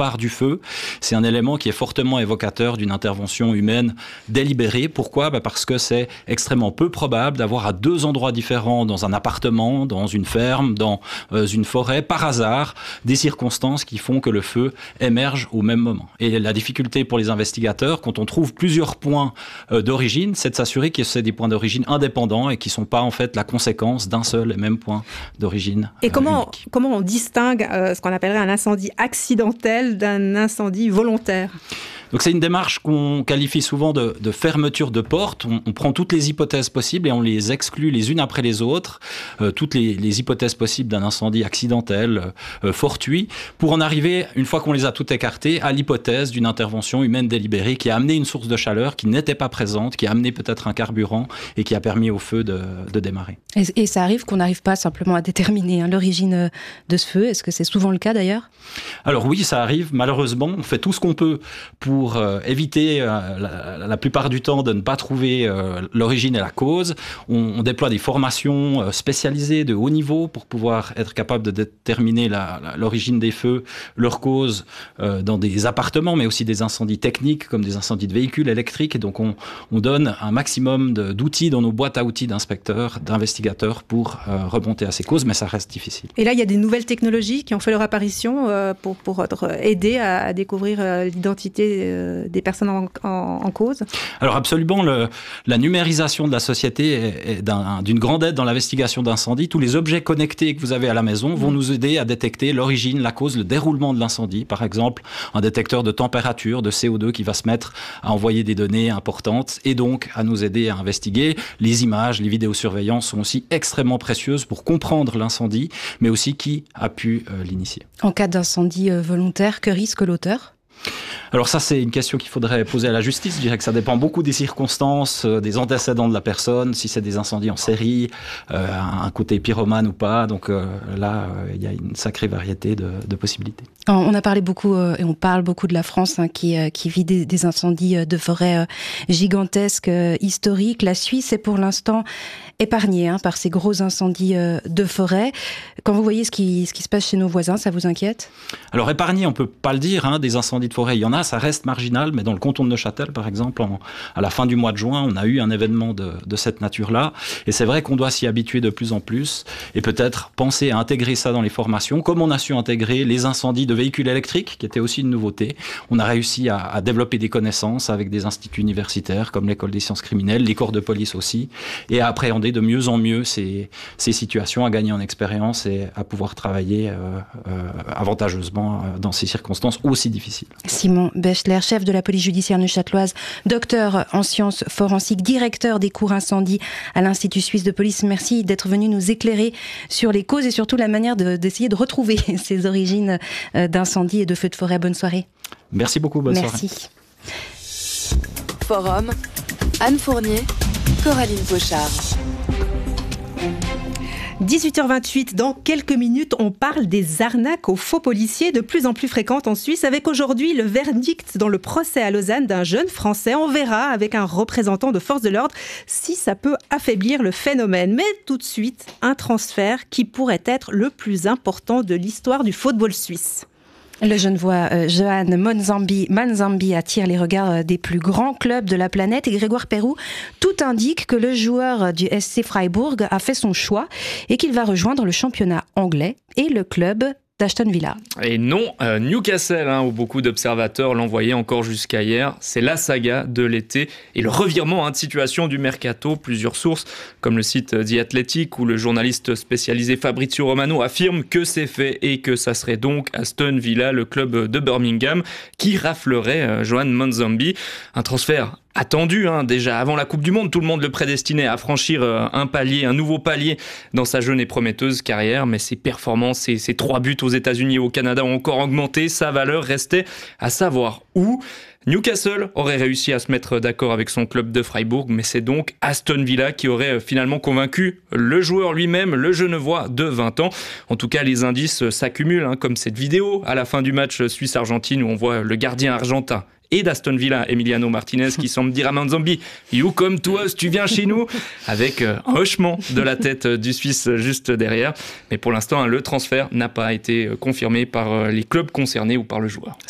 départ du feu, c'est un élément qui est fortement évocateur d'une intervention humaine délibérée. Pourquoi ? Parce que c'est extrêmement peu probable d'avoir à 2 endroits différents, dans un appartement, dans une ferme, dans une forêt, par hasard, des circonstances qui font que le feu émerge au même moment. Et la difficulté pour les investigateurs, quand on trouve plusieurs points d'origine, c'est de s'assurer que c'est des points d'origine indépendants et qui ne sont pas en fait la conséquence d'un seul et même point d'origine. Et comment on distingue ce qu'on appellerait un incendie accidentel d'un incendie volontaire ? Donc c'est une démarche qu'on qualifie souvent de fermeture de porte. On prend toutes les hypothèses possibles et on les exclut les unes après les autres, toutes les hypothèses possibles d'un incendie accidentel, fortuit, pour en arriver, une fois qu'on les a toutes écartées, à l'hypothèse d'une intervention humaine délibérée qui a amené une source de chaleur qui n'était pas présente, qui a amené peut-être un carburant et qui a permis au feu de démarrer. Et ça arrive qu'on n'arrive pas simplement à déterminer l'origine de ce feu. Est-ce que c'est souvent le cas d'ailleurs ? Alors oui, ça arrive. Malheureusement, on fait tout ce qu'on peut pour éviter la plupart du temps de ne pas trouver l'origine et la cause. On déploie des formations spécialisées de haut niveau pour pouvoir être capable de déterminer l'origine des feux, leur cause dans des appartements, mais aussi des incendies techniques comme des incendies de véhicules électriques. Et donc on donne un maximum d'outils dans nos boîtes à outils d'inspecteurs, d'investigateurs pour remonter à ces causes, mais ça reste difficile. Et là, il y a des nouvelles technologies qui ont fait leur apparition pour aider à découvrir l'identité des personnes en cause ? Alors absolument, la numérisation de la société est d'une grande aide dans l'investigation d'incendie. Tous les objets connectés que vous avez à la maison vont nous aider à détecter l'origine, la cause, le déroulement de l'incendie. Par exemple, un détecteur de température, de CO2 qui va se mettre à envoyer des données importantes et donc à nous aider à investiguer. Les images, les vidéosurveillances sont aussi extrêmement précieuses pour comprendre l'incendie, mais aussi qui a pu l'initier. En cas d'incendie volontaire, que risque l'auteur ? Alors ça, c'est une question qu'il faudrait poser à la justice. Je dirais que ça dépend beaucoup des circonstances, des antécédents de la personne, si c'est des incendies en série, un côté pyromane ou pas. Donc là, il y a une sacrée variété de possibilités. On a parlé beaucoup, et on parle beaucoup de la France qui vit des incendies de forêt gigantesques, historiques. La Suisse est pour l'instant épargnée par ces gros incendies de forêt. Quand vous voyez ce qui se passe chez nos voisins, ça vous inquiète ? Alors épargnée, on peut pas le dire, des incendies de forêt, il y en a, ça reste marginal, mais dans le canton de Neuchâtel, par exemple, à la fin du mois de juin, on a eu un événement de cette nature-là, et c'est vrai qu'on doit s'y habituer de plus en plus, et peut-être penser à intégrer ça dans les formations, comme on a su intégrer les incendies de véhicules électriques, qui était aussi une nouveauté. On a réussi à développer des connaissances avec des instituts universitaires, comme l'école des sciences criminelles, les corps de police aussi, et à appréhender de mieux en mieux ces situations, à gagner en expérience et à pouvoir travailler avantageusement dans ces circonstances aussi difficiles. Simon Bechler, chef de la police judiciaire neuchâteloise, docteur en sciences forensiques, directeur des cours incendie à l'Institut suisse de police. Merci d'être venu nous éclairer sur les causes et surtout la manière d'essayer de retrouver ces origines d'incendie et de feux de forêt. Bonne soirée. Merci beaucoup, bonne soirée. Merci. Forum, Anne Fournier, Coraline Pochard. 18h28, dans quelques minutes, on parle des arnaques aux faux policiers, de plus en plus fréquentes en Suisse, avec aujourd'hui le verdict dans le procès à Lausanne d'un jeune Français. On verra avec un représentant de force de l'ordre si ça peut affaiblir le phénomène. Mais tout de suite, un transfert qui pourrait être le plus important de l'histoire du football suisse. Le Genevois Johan Manzambi attire les regards des plus grands clubs de la planète et Grégoire Perroux, tout indique que le joueur du SC Freiburg a fait son choix et qu'il va rejoindre le championnat anglais et le club d'Aston Villa. Et non, Newcastle, où beaucoup d'observateurs l'envoyaient encore jusqu'à hier. C'est la saga de l'été et le revirement de situation du mercato. Plusieurs sources, comme le site The Athletic ou le journaliste spécialisé Fabrizio Romano, affirment que c'est fait et que ça serait donc Aston Villa, le club de Birmingham, qui raflerait Johan Manzambi. Un transfert attendu, déjà avant la Coupe du Monde, tout le monde le prédestinait à franchir un nouveau palier dans sa jeune et prometteuse carrière, mais ses performances et ses 3 buts aux États-Unis et au Canada ont encore augmenté, sa valeur restait à savoir où. Newcastle aurait réussi à se mettre d'accord avec son club de Freiburg, mais c'est donc Aston Villa qui aurait finalement convaincu le joueur lui-même, le Genevois de 20 ans. En tout cas, les indices s'accumulent, comme cette vidéo à la fin du match Suisse-Argentine où on voit le gardien argentin et d'Aston Villa, Emiliano Martinez, qui semble dire à Manzambi « You come to us, tu viens chez nous ?» avec un hochement de la tête du Suisse juste derrière. Mais pour l'instant, le transfert n'a pas été confirmé par les clubs concernés ou par le joueur.